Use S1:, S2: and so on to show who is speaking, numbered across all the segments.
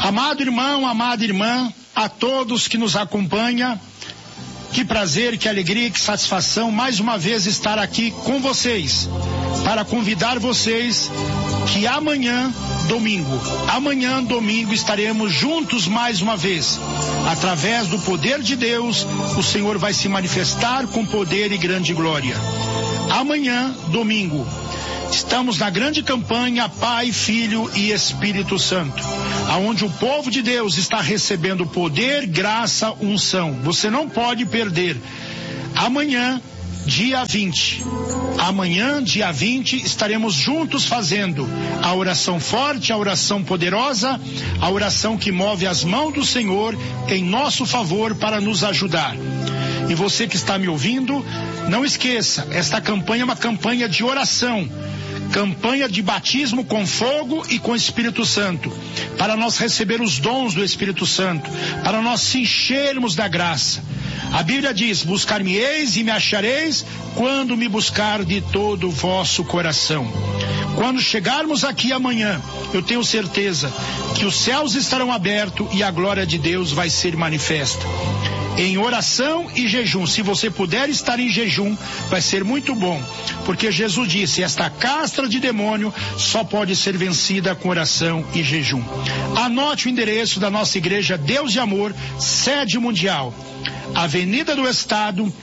S1: Amado irmão, amada irmã, a todos que nos acompanham, que prazer, que alegria, que satisfação mais uma vez estar aqui com vocês, para convidar vocês que amanhã, domingo, estaremos juntos mais uma vez. Através do poder de Deus, o Senhor vai se manifestar com poder e grande glória. Amanhã, domingo, estamos na grande campanha Pai, Filho e Espírito Santo, aonde o povo de Deus está recebendo poder, graça, unção. Você não pode perder. Amanhã, dia 20, estaremos juntos fazendo a oração forte, a oração poderosa, a oração que move as mãos do Senhor em nosso favor para nos ajudar. E você que está me ouvindo, não esqueça, esta campanha é uma campanha de oração, campanha de batismo com fogo e com Espírito Santo, para nós receber os dons do Espírito Santo, para nós se enchermos da graça. A Bíblia diz: buscar-me-eis e me achareis quando me buscar de todo o vosso coração. Quando chegarmos aqui amanhã, eu tenho certeza que os céus estarão abertos e a glória de Deus vai ser manifesta. Em oração e jejum, se você puder estar em jejum, vai ser muito bom, porque Jesus disse: esta castra de demônio só pode ser vencida com oração e jejum. Anote o endereço da nossa igreja Deus de Amor, sede mundial, Avenida do Estado,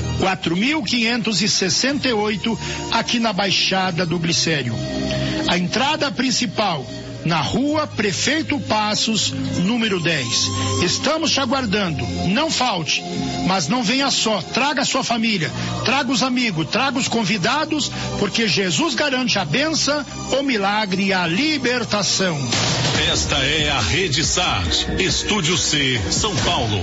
S1: 4568, aqui na Baixada do Glicério. A entrada principal na rua Prefeito Passos, número 10. Estamos te aguardando. Não falte, mas não venha só. Traga a sua família, traga os amigos, traga os convidados, porque Jesus garante a bênção, o milagre e a libertação.
S2: Esta é a Rede SAT, Estúdio C, São Paulo.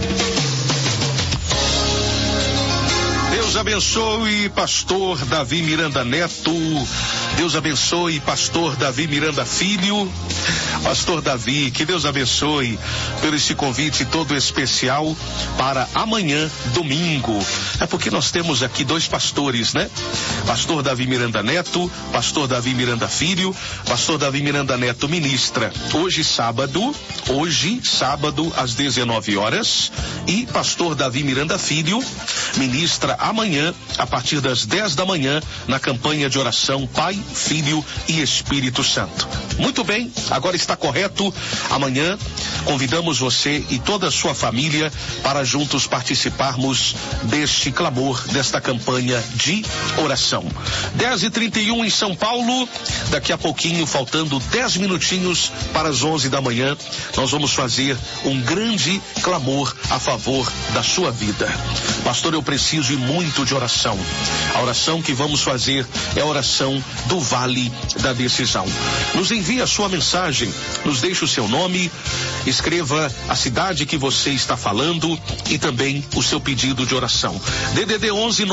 S3: Deus abençoe pastor Davi Miranda Neto, Deus abençoe pastor Davi Miranda Filho. Pastor Davi, que Deus abençoe pelo esse convite todo especial para amanhã, domingo. É porque nós temos aqui dois pastores, né? Pastor Davi Miranda Neto, pastor Davi Miranda Filho. Pastor Davi Miranda Neto ministra hoje sábado às 19 horas, e pastor Davi Miranda Filho ministra amanhã a partir das 10 da manhã na campanha de oração Pai, Filho e Espírito Santo. Muito bem, agora está correto. Amanhã convidamos você e toda a sua família para juntos participarmos deste clamor, desta campanha de oração. 10h31 em São Paulo. Daqui a pouquinho, faltando 10 minutinhos para as 11 da manhã, nós vamos fazer um grande clamor a favor da sua vida. Pastor, eu preciso e muito de oração. A oração que vamos fazer é a oração do Vale da Decisão. Nos envie a sua mensagem, nos deixe o seu nome, escreva a cidade que você está falando e também o seu pedido de oração. DDD 11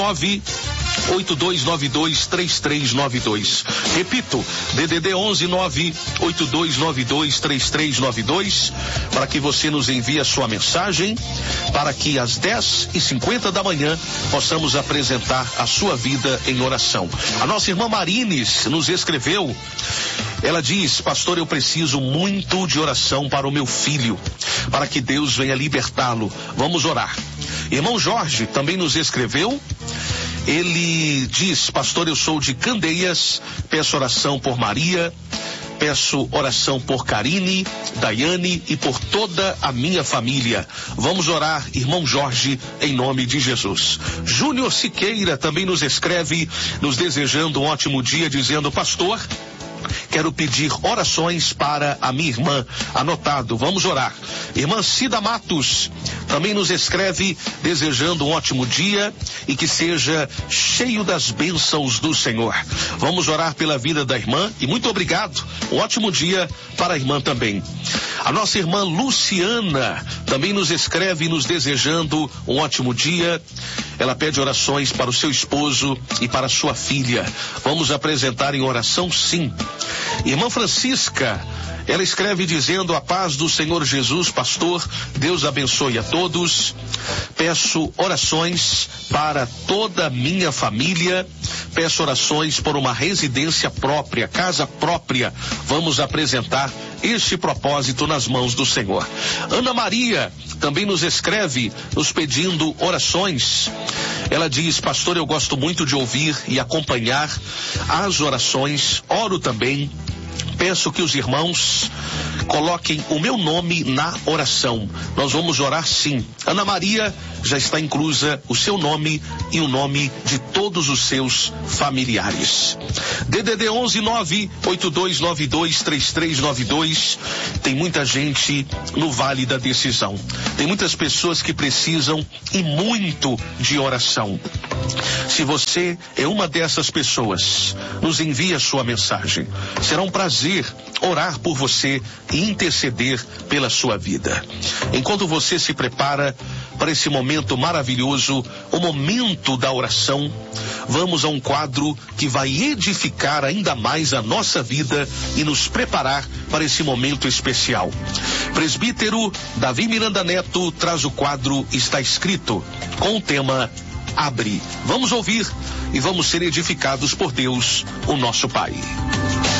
S3: 982923392. Repito, DDD 11 982923392, para que você nos envie a sua mensagem, para que às 10h50 da manhã possamos apresentar a sua vida em oração. A nossa irmã Marines nos escreveu. Ela diz: pastor, eu preciso muito de oração para o meu filho, para que Deus venha libertá-lo. Vamos orar. Irmão Jorge também nos escreveu. Ele diz: pastor, eu sou de Candeias, peço oração por Maria, peço oração por Karine, Daiane e por toda a minha família. Vamos orar, irmão Jorge, em nome de Jesus. Júnior Siqueira também nos escreve, nos desejando um ótimo dia, dizendo: pastor, quero pedir orações para a minha irmã. Anotado, vamos orar. Irmã Cida Matos também nos escreve, desejando um ótimo dia e que seja cheio das bênçãos do Senhor. Vamos orar pela vida da irmã e muito obrigado. Um ótimo dia para a irmã também. A nossa irmã Luciana também nos escreve, nos desejando um ótimo dia. Ela pede orações para o seu esposo e para a sua filha. Vamos apresentar em oração, sim. Irmã Francisca, ela escreve dizendo: a paz do Senhor Jesus, pastor, Deus abençoe a todos. Peço orações para toda a minha família, peço orações por uma residência própria, casa própria. Vamos apresentar este propósito nas mãos do Senhor. Ana Maria também nos escreve, nos pedindo orações. Ela diz: pastor, eu gosto muito de ouvir e acompanhar as orações, oro também. Peço que os irmãos coloquem o meu nome na oração. Nós vamos orar sim. Ana Maria, já está inclusa o seu nome e o nome de todos os seus familiares. DDD 11982923392. Tem muita gente no Vale da Decisão. Tem muitas pessoas que precisam e muito de oração. Se você é uma dessas pessoas, nos envie a sua mensagem. Será um prazer orar por você e interceder pela sua vida. Enquanto você se prepara para esse momento maravilhoso, o momento da oração, vamos a um quadro que vai edificar ainda mais a nossa vida e nos preparar para esse momento especial. Presbítero Davi Miranda Neto traz o quadro Está Escrito, com o tema Abre. Vamos ouvir e vamos ser edificados por Deus, o nosso Pai.